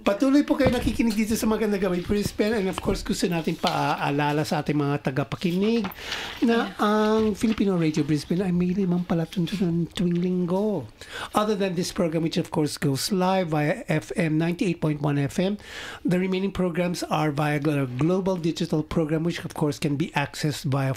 Patuloy po kayo nakikinig dito sa Magandang Gabi Brisbane, and of course gusto natin paaalala sa ating mga tagapakinig na ang Filipino Radio Brisbane ay may 5 palatuntunan tuwing linggo. Other than this program, which of course goes live via FM 98.1 FM, the remaining programs are via the global digital program, which of course can be accessed via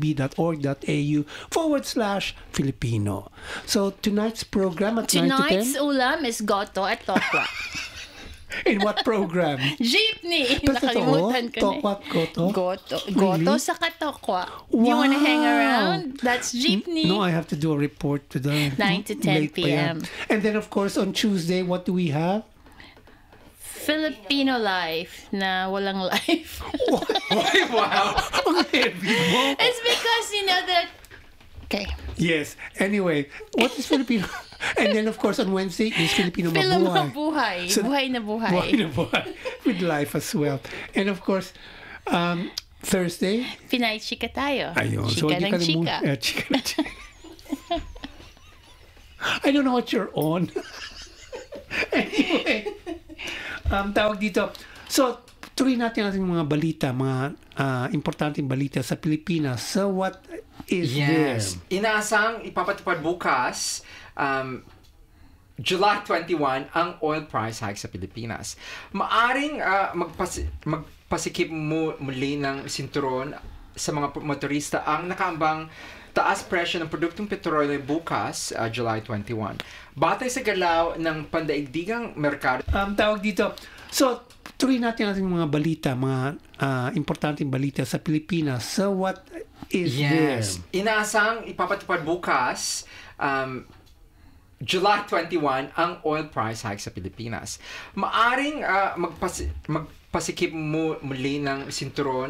4eb.org.au/Filipino. So tonight's program at 9 to 10. Tonight's ulam is goto at tokwa. In what program? Jeepney! Pero Nakalimutan ko totoo? na. Goto? Goto. Really? Goto sa katokwa. You wanna hang around? That's jeepney. No, I have to do a report to the 9 to 10 late pa yan. p.m. And then of course on Tuesday, what do we have? Filipino life na walang life. Wow! Ang heavy mo. It's because, you know, that... Okay. Yes. Anyway, what is Filipino? And then of course on Wednesday is Filipino Mabuhay. Mabuhay. So, buhay na buhay. Buhay na buhay. With life as well. And of course, Thursday. Pinay chika tayo. Ayun. Chika ng chika. Chika ng chika. I don't know what you're on. Anyway, tawag dito. So, tuloy natin ating mga balita, mga importanteng balita sa Pilipinas. So, what is there? Inaasang ipapatupad bukas, July 21, ang oil price hike sa Pilipinas. Maaring magpasikip muli ng sinturon sa mga motorista ang nakaambang taas presyo ng produktong petrolyo bukas, July 21. Batay sa galaw ng pandaigdigang merkado. Tawag dito. So, tuloy natin ating mga balita, mga importanteng balita sa Pilipinas. So, what is there? Inaasang ipapatupad bukas, July 21, ang oil price hike sa Pilipinas. Maaring magpasikip muli ng sinturon